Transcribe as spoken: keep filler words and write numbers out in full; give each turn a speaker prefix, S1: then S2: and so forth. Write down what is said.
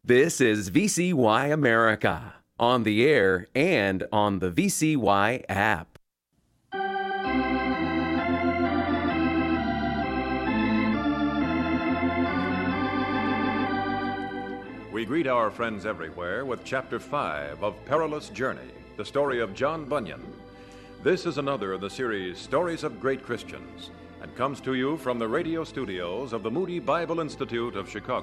S1: This is V C Y America, on the air and on the V C Y app.
S2: We greet our friends everywhere with Chapter five of Perilous Journey, the story of John Bunyan. This is another of the series Stories of Great Christians, and comes to you from the radio studios of the Moody Bible Institute of Chicago.